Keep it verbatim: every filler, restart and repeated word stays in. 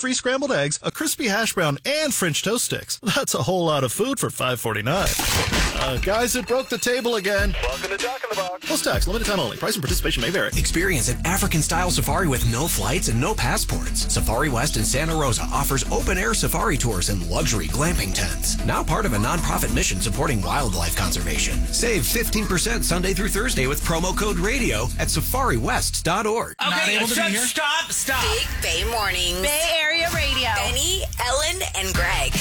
free scrambled eggs, a crispy hash brown, and French toast sticks. That's a whole lot of food for five forty-nine. Uh, guys, it broke the table again. Welcome to Jack in the Box. Plus tax, limited time only. Price and participation may vary. Experience an African-style safari with no flights and no passports. Safari West in Santa Rosa offers open-air safari tours and luxury glamping tents. Now part of a nonprofit mission supporting wildlife conservation. Save fifteen percent Sunday through Thursday with promo code RADIO at safari west dot org. Okay, stop, stop, stop. Big Bay Mornings. Bay Area Radio. Benny, Ellen, and Greg.